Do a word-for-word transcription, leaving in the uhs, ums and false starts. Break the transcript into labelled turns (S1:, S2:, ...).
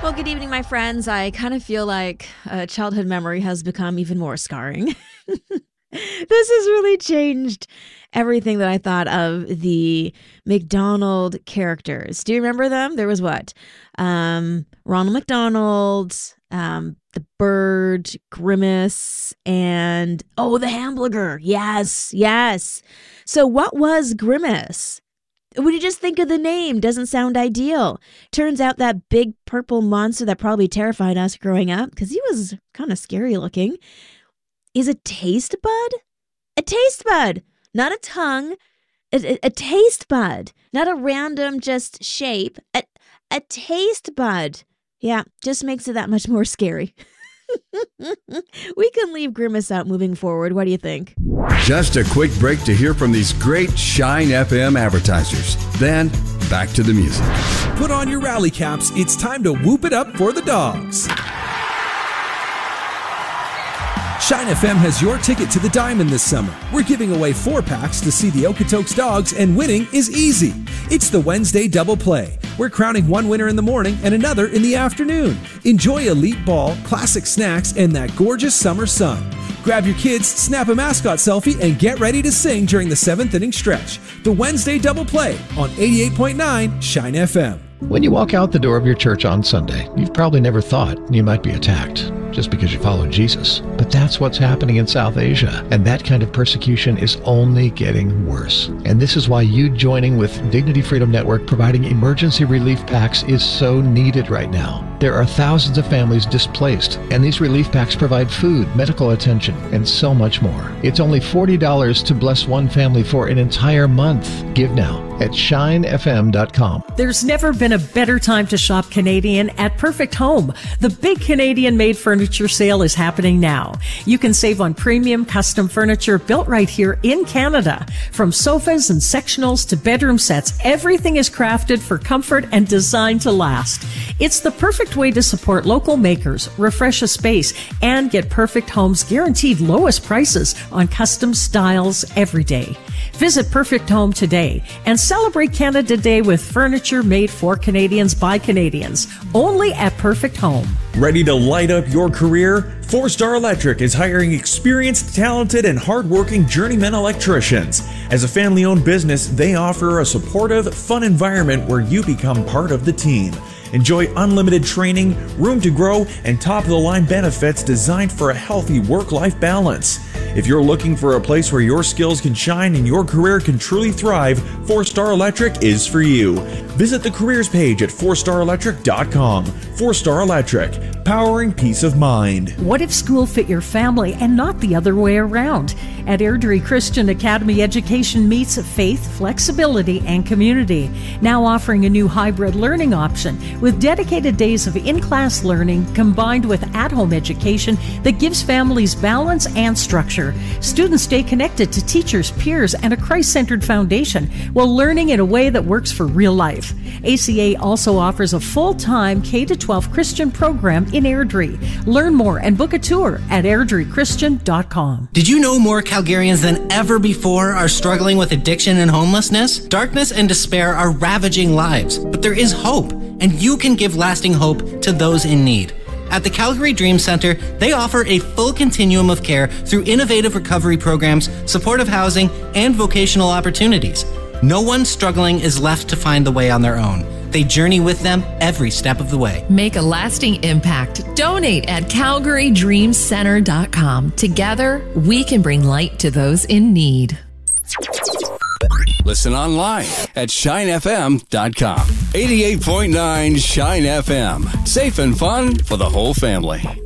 S1: Well, good evening, my friends. I kind of feel like a childhood memory has become even more scarring. This has really changed everything that I thought of the McDonald characters. Do you remember them? There was what? Um, Ronald McDonald, um, the bird, Grimace, and, oh, the Hamburger. Yes, yes. So what was Grimace? When you just think of the name, doesn't sound ideal. Turns out that big purple monster that probably terrified us growing up, because he was kind of scary looking, is a taste bud? A taste bud, not a tongue, a, a, a taste bud, not a random just shape, a, a taste bud. Yeah, just makes it that much more scary. We can leave Grimace out moving forward. What do you think?
S2: Just a quick break to hear from these great Shine F M advertisers. Then, back to the music.
S3: Put on your rally caps. It's time to whoop it up for the dogs. Shine F M has your ticket to the Diamond this summer. We're giving away four packs to see the Okotoks Dogs, and winning is easy. It's the Wednesday double play. We're crowning one winner in the morning and another in the afternoon. Enjoy elite ball, classic snacks, and that gorgeous summer sun. Grab your kids, snap a mascot selfie, and get ready to sing during the seventh inning stretch. The Wednesday double play on eighty-eight point nine Shine F M.
S4: When you walk out the door of your church on Sunday, you've probably never thought you might be attacked just because you follow Jesus. But that's what's happening in South Asia, and that kind of persecution is only getting worse. And this is why you joining with Dignity Freedom Network providing emergency relief packs is so needed right now. There are thousands of families displaced, and these relief packs provide food, medical attention, and so much more. It's only forty dollars to bless one family for an entire month. Give now at shine f m dot com.
S5: There's never been a better time to shop Canadian at Perfect Home. The big Canadian-made furniture sale is happening now. You can save on premium custom furniture built right here in Canada. From sofas and sectionals to bedroom sets, everything is crafted for comfort and designed to last. It's the perfect way to support local makers, refresh a space, and get Perfect Home's guaranteed lowest prices on custom styles every day. Visit Perfect Home today and celebrate Canada Day with furniture made for Canadians by Canadians, only at Perfect Home.
S6: Ready to light up your career? Four Star Electric is hiring experienced, talented, and hardworking journeyman electricians. As a family-owned business, they offer a supportive, fun environment where you become part of the team. Enjoy unlimited training, room to grow, and top-of-the-line benefits designed for a healthy work-life balance. If you're looking for a place where your skills can shine and your career can truly thrive, Four Star Electric is for you. Visit the careers page at four star electric dot com. Four Star Electric, powering peace of mind.
S5: What if school fit your family and not the other way around? At Airdrie Christian Academy, education meets faith, flexibility, and community. Now offering a new hybrid learning option with dedicated days of in-class learning combined with at-home education that gives families balance and structure. Students stay connected to teachers, peers, and a Christ-centered foundation while learning in a way that works for real life. A C A also offers a full-time K through twelve Christian program in Airdrie. Learn more and book a tour at airdrie christian dot com.
S7: Did you know more Calgarians than ever before are struggling with addiction and homelessness? Darkness and despair are ravaging lives, but there is hope, and you can give lasting hope to those in need. At the Calgary Dream Center, they offer a full continuum of care through innovative recovery programs, supportive housing, and vocational opportunities. No one struggling is left to find the way on their own. They journey with them every step of the way.
S8: Make a lasting impact. Donate at calgary dream center dot com. Together, we can bring light to those in need.
S2: Listen online at shine f m dot com. eighty-eight point nine Shine F M. Safe and fun for the whole family.